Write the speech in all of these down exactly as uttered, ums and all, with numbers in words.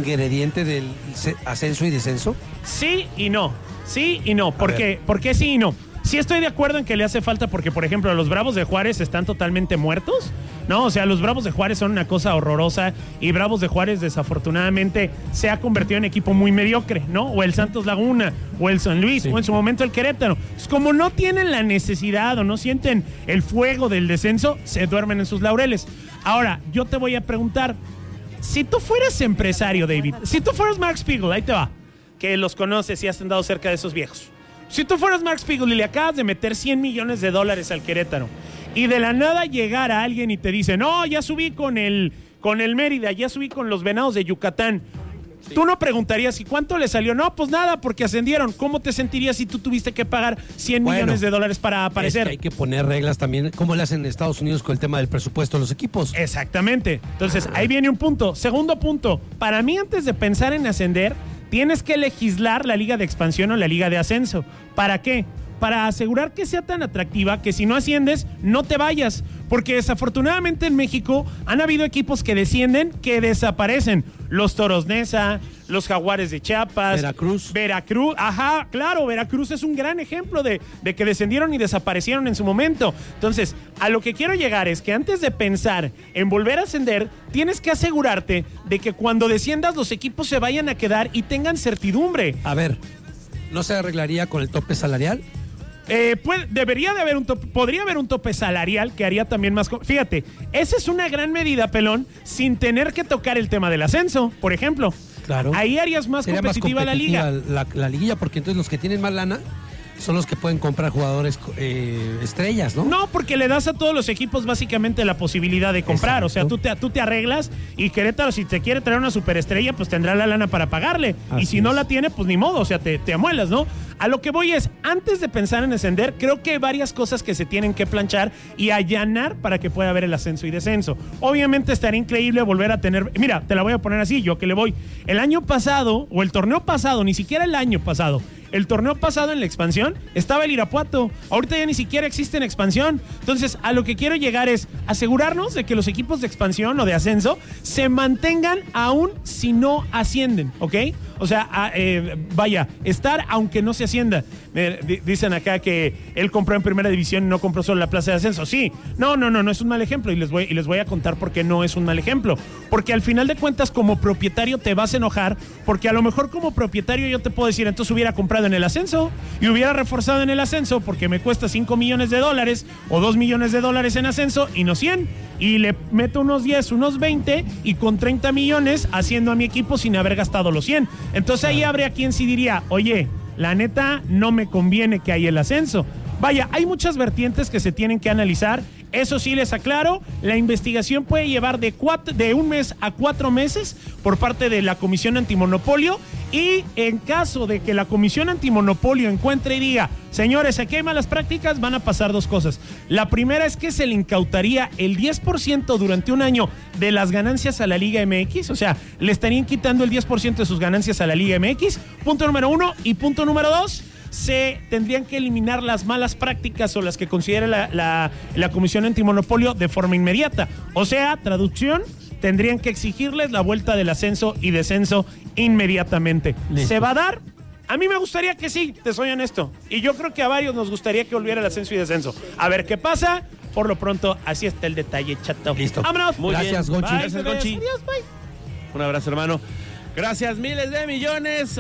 ingrediente del ascenso y descenso? Sí y no. Sí y no. ¿Por qué? ¿Por qué sí y no? Sí estoy de acuerdo en que le hace falta porque, por ejemplo, los Bravos de Juárez están totalmente muertos, ¿no? O sea, los Bravos de Juárez son una cosa horrorosa y Bravos de Juárez desafortunadamente se ha convertido en equipo muy mediocre, ¿no? O el Santos Laguna, o el San Luis, sí. O en su momento el Querétaro. Pues como no tienen la necesidad o no sienten el fuego del descenso, se duermen en sus laureles. Ahora, yo te voy a preguntar, si tú fueras empresario, David, si tú fueras Mark Spiegel, ahí te va, que los conoces y has andado cerca de esos viejos. Si tú fueras Mark Spiegel y le acabas de meter cien millones de dólares al Querétaro y de la nada llegara alguien y te dice, no, ya subí con el, con el Mérida, ya subí con los Venados de Yucatán. Sí. Tú no preguntarías, ¿y cuánto le salió? No, pues nada, porque ascendieron. ¿Cómo te sentirías si tú tuviste que pagar cien bueno, millones de dólares para aparecer? Es que hay que poner reglas también, como le hacen en Estados Unidos con el tema del presupuesto de los equipos. Exactamente. Entonces, ahí viene un punto. Segundo punto, para mí antes de pensar en ascender, tienes que legislar la liga de expansión o la liga de ascenso. ¿Para qué? Para asegurar que sea tan atractiva que si no asciendes, no te vayas. Porque desafortunadamente en México han habido equipos que descienden, que desaparecen. Los Toros Neza, los Jaguares de Chiapas. Veracruz. Veracruz, ajá, claro, Veracruz es un gran ejemplo de, de que descendieron y desaparecieron en su momento. Entonces, a lo que quiero llegar es que antes de pensar en volver a ascender, tienes que asegurarte de que cuando desciendas los equipos se vayan a quedar y tengan certidumbre. A ver, ¿no se arreglaría con el tope salarial? Eh, puede, debería de haber un tope, podría haber un tope salarial que haría también más. Fíjate, esa es una gran medida, Pelón, sin tener que tocar el tema del ascenso, por ejemplo. Claro. Ahí harías más Sería competitiva, más competitiva la liga. La, la liguilla, porque entonces los que tienen más lana son los que pueden comprar jugadores eh, estrellas, ¿no? No, porque le das a todos los equipos básicamente la posibilidad de comprar. Exacto. O sea, tú te, tú te arreglas y Querétaro, si te quiere traer una superestrella, pues tendrá la lana para pagarle. Así y si es. No la tiene, pues ni modo, o sea, te, te amuelas, ¿no? A lo que voy es, antes de pensar en ascender, creo que hay varias cosas que se tienen que planchar y allanar para que pueda haber el ascenso y descenso. Obviamente estaría increíble volver a tener... Mira, te la voy a poner así, yo que le voy. El año pasado, o el torneo pasado, ni siquiera el año pasado, el torneo pasado en la expansión estaba el Irapuato. Ahorita ya ni siquiera existe en expansión. Entonces, a lo que quiero llegar es asegurarnos de que los equipos de expansión o de ascenso se mantengan aún si no ascienden, ¿ok? O sea, a, eh, vaya, estar aunque no se ascienda. Me d- dicen acá que él compró en primera división y no compró solo la plaza de ascenso. Sí, no, no, no, no es un mal ejemplo y les voy, y les voy a contar por qué no es un mal ejemplo. Porque al final de cuentas, como propietario te vas a enojar, porque a lo mejor como propietario yo te puedo decir, entonces hubiera comprado en el ascenso y hubiera reforzado en el ascenso porque me cuesta cinco millones de dólares o dos millones de dólares en ascenso y no cien. Y le meto unos diez, unos veinte y con treinta millones haciendo a mi equipo sin haber gastado los cien. Entonces ahí habría quien sí diría, oye, la neta no me conviene que haya el ascenso. Vaya, hay muchas vertientes que se tienen que analizar. Eso sí les aclaro, la investigación puede llevar de, cuatro, de un mes a cuatro meses por parte de la Comisión Antimonopolio y en caso de que la Comisión Antimonopolio encuentre y diga, señores, aquí hay malas prácticas, van a pasar dos cosas. La primera es que se le incautaría el diez por ciento durante un año de las ganancias a la Liga M X, o sea, le estarían quitando el diez por ciento de sus ganancias a la Liga M X, punto número uno, y punto número dos, se tendrían que eliminar las malas prácticas o las que considere la, la, la Comisión Antimonopolio de forma inmediata. O sea, traducción, tendrían que exigirles la vuelta del ascenso y descenso inmediatamente. Listo. ¿Se va a dar? A mí me gustaría que sí, te soy honesto. Y yo creo que a varios nos gustaría que volviera el ascenso y descenso. A ver qué pasa. Por lo pronto, así está el detalle, chato. Listo. Vámonos. Muy Gracias, bien. Gonchi. Bye, Gracias, Gonchi. Adiós, bye. Un abrazo, hermano. Gracias, miles de millones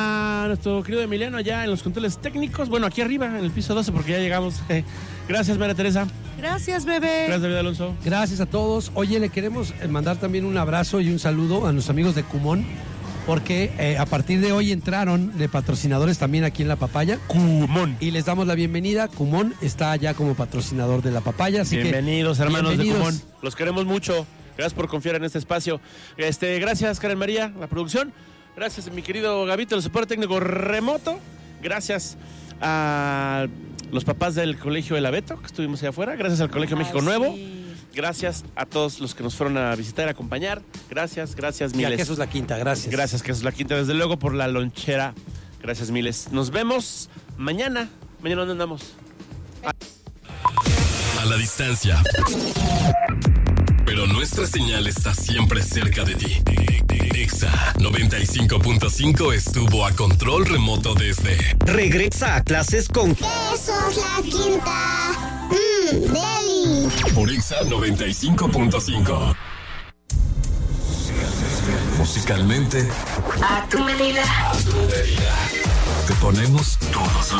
a nuestro querido Emiliano allá en los controles técnicos. Bueno, aquí arriba, en el piso doce, porque ya llegamos. Gracias, María Teresa. Gracias, bebé. Gracias, David Alonso. Gracias a todos. Oye, le queremos mandar también un abrazo y un saludo a nuestros amigos de Kumon, porque eh, a partir de hoy entraron de patrocinadores también aquí en La Papaya. Kumon. Y les damos la bienvenida. Kumon está ya como patrocinador de La Papaya. Así bienvenidos, que, hermanos bienvenidos. de Kumon. Los queremos mucho. Gracias por confiar en este espacio. Este, gracias, Karen María, la producción. Gracias, mi querido Gabito, el soporte técnico remoto. Gracias a los papás del Colegio El Abeto, que estuvimos allá afuera. Gracias al Colegio México Ay, Nuevo. sí. Gracias a todos los que nos fueron a visitar y a acompañar. Gracias, gracias, Y miles. a Quesos La Quinta, gracias. Gracias, Quesos La Quinta, desde luego, por la lonchera. Gracias, miles. Nos vemos mañana. Mañana, ¿dónde andamos? A la distancia. Pero nuestra señal está siempre cerca de ti. Exa noventa noventa y cinco punto cinco estuvo a control remoto desde... Regresa a clases con... Eso es la quinta. Mmm, deli. Por Exa noventa y cinco punto cinco. Musicalmente... A tu medida. A tu medida. Te ponemos todos